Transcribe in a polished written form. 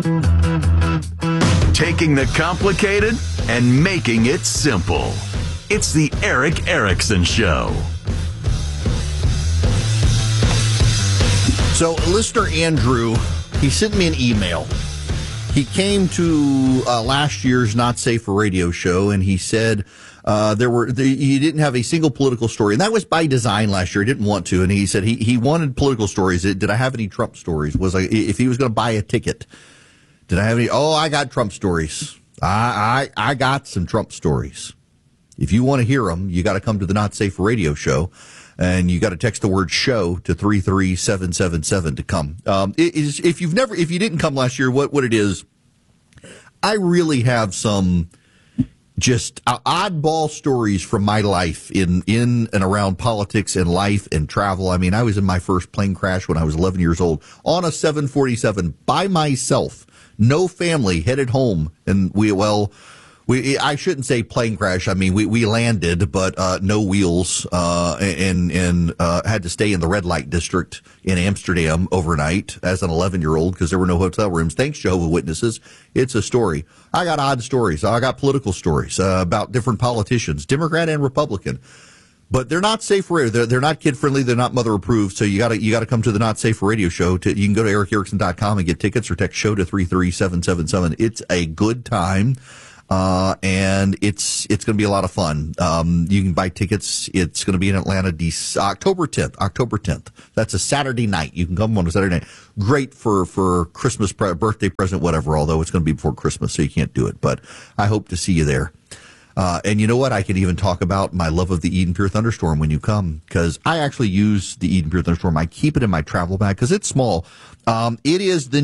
Taking the complicated and making it simple. It's the Erick Erickson Show. So, listener Andrew, he sent me an email. He came to last year's Not Safe for Radio show, and he said he didn't have a single political story, and that was by design last year. He didn't want to, and he said he wanted political stories. Did I have any Trump stories? If he was going to buy a ticket, did I have any? Oh, I got Trump stories. I got some Trump stories. If you want to hear them, you got to come to the Not Safe for Radio show. And you got to text the word "show" to 33777 to come. If you didn't come last year, what it is, I really have some just oddball stories from my life in and around politics and life and travel. I mean, I was in my first plane crash when I was 11 years old on a 747 by myself, no family, headed home, and I shouldn't say plane crash. I mean, we landed, but no wheels, and had to stay in the red light district in Amsterdam overnight as an 11-year-old because there were no hotel rooms. Thanks, Jehovah's Witnesses. It's a story. I got odd stories. I got political stories about different politicians, Democrat and Republican. But they're not safe for radio. They're not kid friendly. They're not mother approved. So you got to come to the Not Safe for Radio show. You can go to ericerickson.com and get tickets or text "show" to 33777. It's a good time. And it's going to be a lot of fun. You can buy tickets. It's going to be in Atlanta, October 10th. That's a Saturday night. You can come on a Saturday night. Great for Christmas, birthday present, whatever, although it's going to be before Christmas, so you can't do it. But I hope to see you there. And you know what? I can even talk about my love of the Eden Pure Thunderstorm when you come, because I actually use the Eden Pure Thunderstorm. I keep it in my travel bag because it's small. It is the